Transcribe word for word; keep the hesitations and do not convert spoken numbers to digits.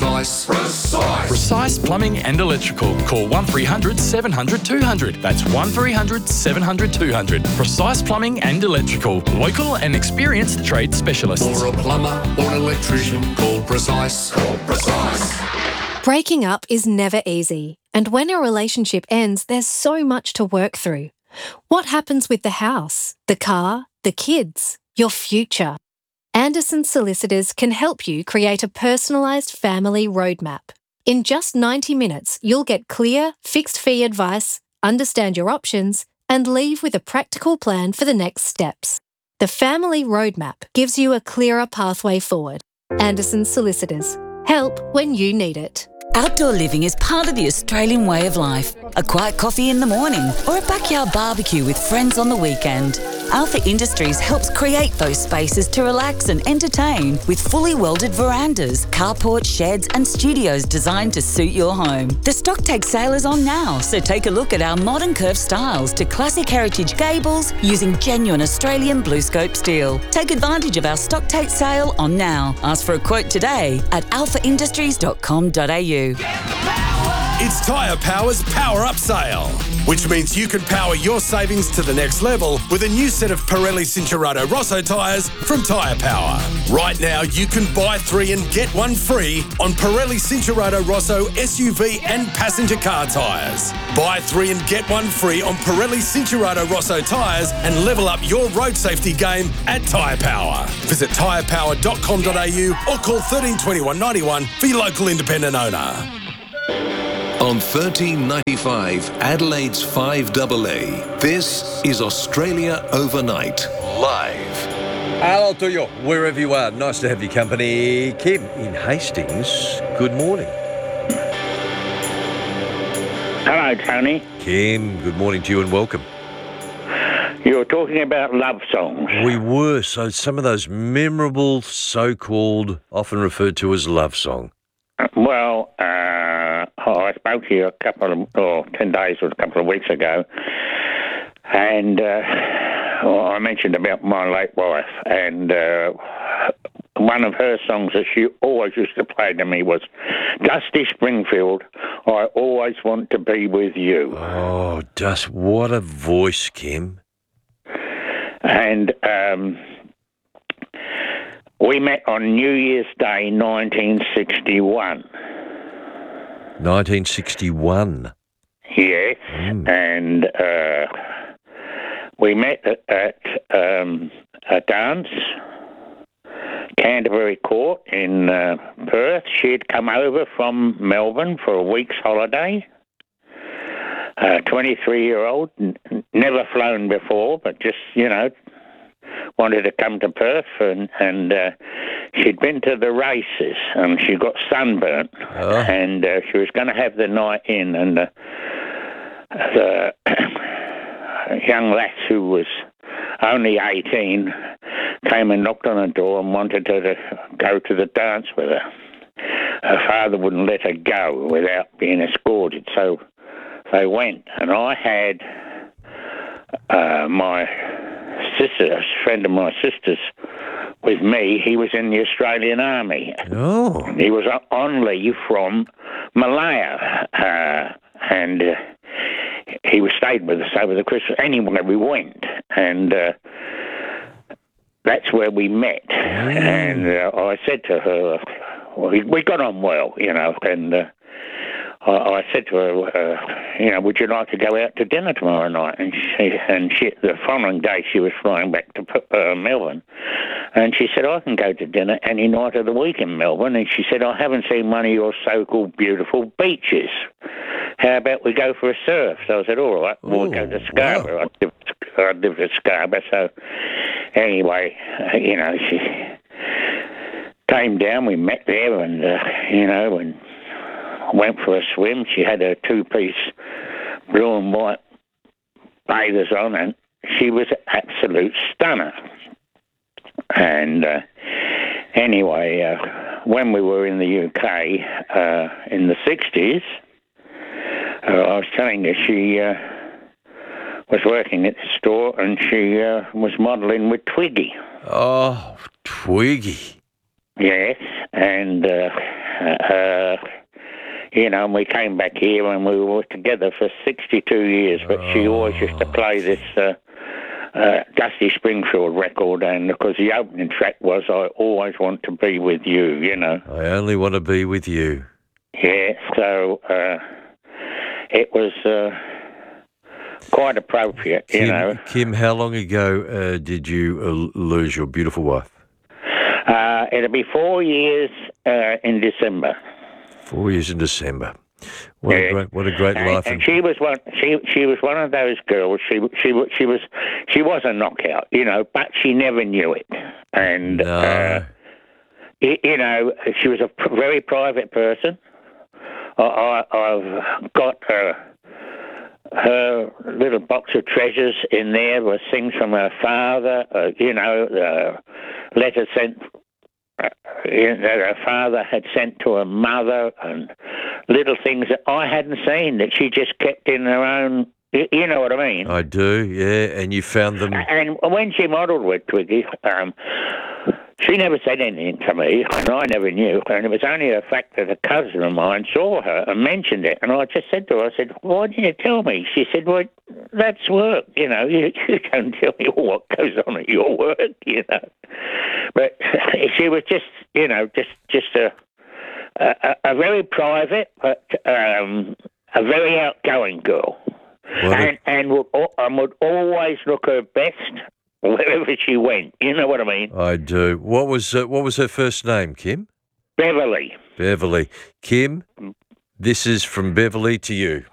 precise. Precise. Precise Plumbing and Electrical. Call one three hundred seven hundred two hundred. That's one three hundred seven hundred two hundred. Precise Plumbing and Electrical. Local and experienced trade specialists. For a plumber or an electrician, call Precise. Call Precise. Breaking up is never easy, and when a relationship ends, there's so much to work through. What happens with the house, the car, the kids, your future? Anderson Solicitors can help you create a personalised family roadmap. In just ninety minutes, you'll get clear, fixed-fee advice, understand your options, and leave with a practical plan for the next steps. The Family Roadmap gives you a clearer pathway forward. Anderson Solicitors. Help when you need it. Outdoor living is part of the Australian way of life. A quiet coffee in the morning or a backyard barbecue with friends on the weekend. Alpha Industries helps create those spaces to relax and entertain with fully welded verandas, carports, sheds and studios designed to suit your home. The stock take sale is on now, so take a look at our modern curved styles to classic heritage gables using genuine Australian blue scope steel. Take advantage of our stock take sale on now. Ask for a quote today at alpha industries dot com dot a u. It's Tyre Power's Power Up Sale, which means you can power your savings to the next level with a new set of Pirelli Cincherato Rosso tyres from Tyre Power. Right now, you can buy three and get one free on Pirelli Cincherato Rosso S U V and passenger car tyres. Buy three and get one free on Pirelli Cincherato Rosso tyres and level up your road safety game at Tyre Power. Visit tyre power dot com dot a u or call thirteen twenty-one ninety-one for your local independent owner. On thirteen ninety-five, Adelaide's five A A, this is Australia Overnight, live. Hello to you, wherever you are. Nice to have your company. Kim in Hastings, good morning. Hello, Tony. Kim, good morning to you and welcome. You were talking about love songs. We were, so some of those memorable, so-called, often referred to as love song. Well, uh, I spoke to you a couple of, or ten days or a couple of weeks ago, and uh, well, I mentioned about my late wife, and uh, one of her songs that she always used to play to me was Dusty Springfield, I Always Want to Be With You. Oh, Dust, what a voice, Kim. And um, we met on New Year's Day, nineteen sixty-one. nineteen sixty-one? Yes, mm. and uh, we met at, at um, a dance, Canterbury Court in uh, Perth. She'd come over from Melbourne for a week's holiday. Uh, twenty-three-year-old, n- never flown before, but just, you know, wanted to come to Perth, and, and uh, she'd been to the races, and she got sunburnt, oh. and uh, she was going to have the night in, and uh, the young lass who was only eighteen came and knocked on her door and wanted her to go to the dance with her. Her father wouldn't let her go without being escorted, so they went, and I had uh, my sister, a friend of my sister's, with me. He was in the Australian Army. Oh. He was on leave from Malaya, uh, and uh, he was stayed with us over the Christmas. Anyway, we went, and uh, that's where we met. Oh. And uh, I said to her, well, we, we got on well, you know, and uh, I, I said to her, uh, you know, would you like to go out to dinner tomorrow night? And she, and she, the following day she was flying back to uh, Melbourne, and she said, I can go to dinner any night of the week in Melbourne. And she said, I haven't seen one of your so-called beautiful beaches. How about we go for a surf? So I said, all right, we'll Ooh, go to Scarborough. Wow. I, lived, I lived at Scarborough, so anyway, uh, you know, she came down, we met there, and, uh, you know, and went for a swim. She had her two-piece blue and white bathers on, and she was an absolute stunner. And uh, anyway, uh, when we were in the U K uh, in the sixties, uh, I was telling her she uh, was working at the store, and she uh, was modelling with Twiggy. Oh, Twiggy. Yes, and uh, uh, you know, and we came back here and we were together for sixty-two years. But oh. she always used to play this uh, uh, Dusty Springfield record, and because the opening track was "I Always Want to Be With You," you know. I only want to be with you. Yeah, so uh, it was uh, quite appropriate, Kim, you know. Kim, how long ago uh, did you uh, lose your beautiful wife? Uh, it'll be four years uh, in December. Four years in December. What yeah. a great, what a great and, life! And she was one. She she was one of those girls. She she she was she was a knockout, you know, but she never knew it. And no. uh, you, you know, she was a pr- very private person. I, I, I've got her her little box of treasures in there with things from her father. Uh, you know, uh, letters sent. Uh, that her father had sent to her mother, and little things that I hadn't seen that she just kept in her own. You know what I mean? I do, yeah. And you found them. And when she modelled with Twiggy, um, she never said anything to me, and I never knew. And it was only the fact that a cousin of mine saw her and mentioned it, and I just said to her, I said, "Why didn't you tell me?" She said, "Well, that's work, you know. You, you don't tell me what goes on at your work, you know." But she was just, you know, just just a a, a very private, but um, a very outgoing girl, and, a... and would and would always look her best wherever she went. You know what I mean? I do. What was uh, what was her first name, Kim? Beverly. Beverly. Kim, this is from Beverly to you.